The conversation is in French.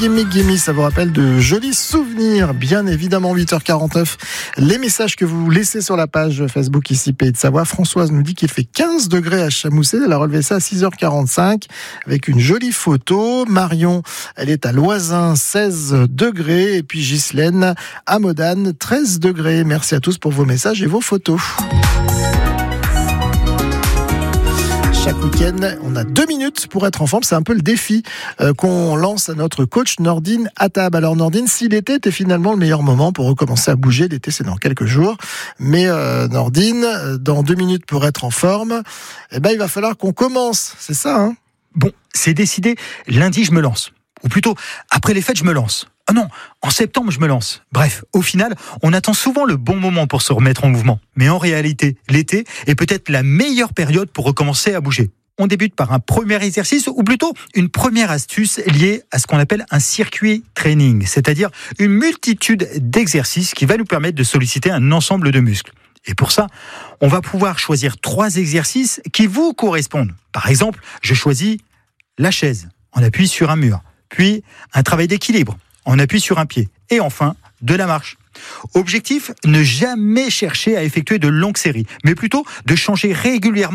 Gimme, ça vous rappelle de jolis souvenirs, bien évidemment. 8h49, les messages que vous laissez sur la page Facebook ici Pays de Savoie. Françoise nous dit qu'il fait 15 degrés à Chamousset, elle a relevé ça à 6h45 avec une jolie photo. Marion, elle est à Loisin, 16 degrés, et puis Ghislaine à Modane, 13 degrés. Merci à tous pour vos messages et vos photos. Chaque week-end, on a 2 minutes pour être en forme. C'est un peu le défi qu'on lance à notre coach Nordine Attab. Alors Nordine, si l'été était finalement le meilleur moment pour recommencer à bouger, l'été c'est dans quelques jours, mais Nordine, dans 2 minutes pour être en forme, il va falloir qu'on commence, c'est ça hein ? Bon, c'est décidé, lundi je me lance. Ou plutôt, après les fêtes je me lance. Ah non, en septembre je me lance. Bref, au final, on attend souvent le bon moment pour se remettre en mouvement. Mais en réalité, l'été est peut-être la meilleure période pour recommencer à bouger. On débute par un premier exercice, ou plutôt une première astuce liée à ce qu'on appelle un circuit training, c'est-à-dire une multitude d'exercices qui va nous permettre de solliciter un ensemble de muscles. Et pour ça, on va pouvoir choisir 3 exercices qui vous correspondent. Par exemple, je choisis la chaise, on appuie sur un mur, puis un travail d'équilibre, on appuie sur un pied, et enfin, de la marche. Objectif, ne jamais chercher à effectuer de longues séries, mais plutôt de changer régulièrement